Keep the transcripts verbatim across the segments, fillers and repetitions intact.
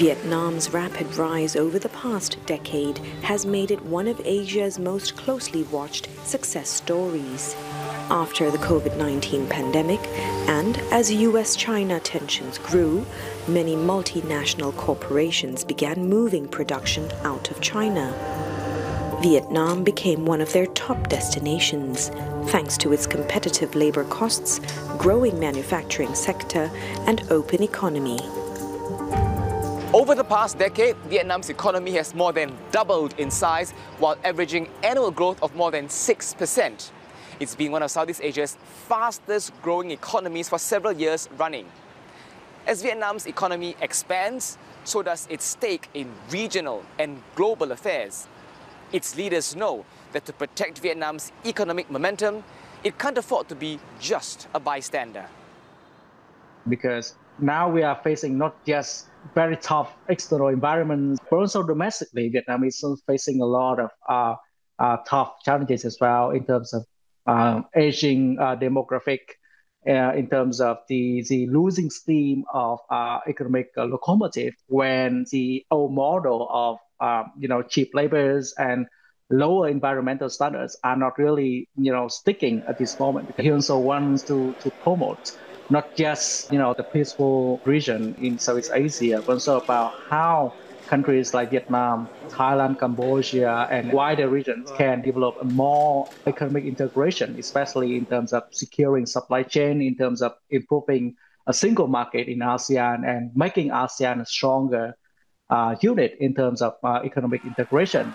Vietnam's rapid rise over the past decade has made it one of Asia's most closely watched success stories. After the COVID nineteen pandemic and as U S China tensions grew, many multinational corporations began moving production out of China. Vietnam became one of their top destinations, thanks to its competitive labor costs, growing manufacturing sector, and open economy. Over the past decade, Vietnam's economy has more than doubled in size while averaging annual growth of more than six percent. It's been one of Southeast Asia's fastest growing economies for several years running. As Vietnam's economy expands, so does its stake in regional and global affairs. Its leaders know that to protect Vietnam's economic momentum, it can't afford to be just a bystander. Because now we are facing not just very tough external environments, but also domestically, Vietnam is facing a lot of uh, uh, tough challenges as well in terms of uh, aging uh, demographic, uh, in terms of the, the losing steam of uh, economic uh, locomotive when the old model of uh, you know cheap labors and lower environmental standards are not really you know sticking at this moment. He also wants to to promote not just you know the peaceful region in Southeast Asia, but also about how countries like Vietnam, Thailand, Cambodia, and wider regions can develop a more economic integration, especially in terms of securing supply chain, in terms of improving a single market in ASEAN and making ASEAN a stronger uh, unit in terms of uh, economic integration.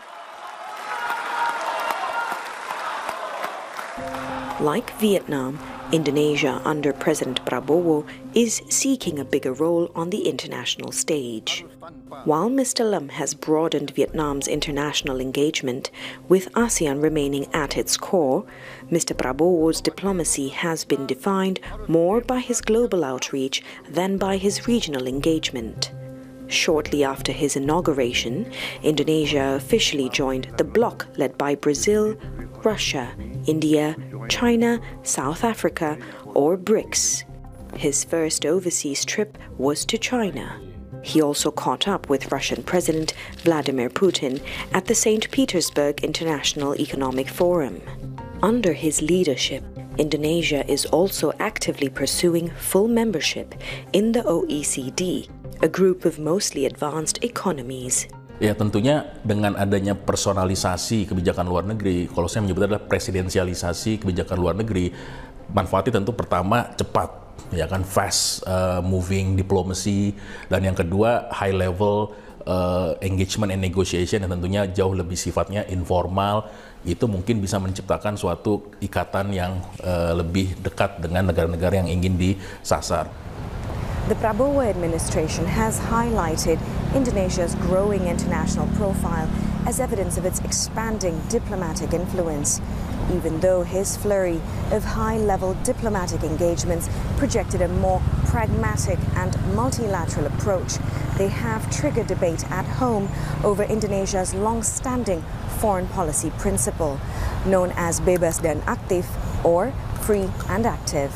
Like Vietnam, Indonesia under President Prabowo is seeking a bigger role on the international stage. While Mister Lam has broadened Vietnam's international engagement, with ASEAN remaining at its core, Mister Prabowo's diplomacy has been defined more by his global outreach than by his regional engagement. Shortly after his inauguration, Indonesia officially joined the bloc led by Brazil, Russia, India, China, South Africa, or BRICS. His first overseas trip was to China. He also caught up with Russian President Vladimir Putin at the Saint Petersburg International Economic Forum. Under his leadership, Indonesia is also actively pursuing full membership in the O E C D, a group of mostly advanced economies. Ya tentunya dengan adanya personalisasi kebijakan luar negeri, kalau saya menyebut adalah presidensialisasi kebijakan luar negeri, manfaatnya tentu pertama cepat, ya kan fast uh, moving diplomacy, dan yang kedua high level uh, engagement and negotiation yang tentunya jauh lebih sifatnya informal, itu mungkin bisa menciptakan suatu ikatan yang uh, lebih dekat dengan negara-negara yang ingin disasar. The Prabowo administration has highlighted Indonesia's growing international profile as evidence of its expanding diplomatic influence, even though his flurry of high-level diplomatic engagements projected a more pragmatic and multilateral approach. They have triggered debate at home over Indonesia's long-standing foreign policy principle, known as Bebas dan Aktif, or free and active.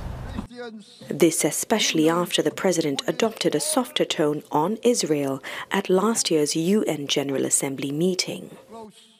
This especially after the president adopted a softer tone on Israel at last year's U N General Assembly meeting.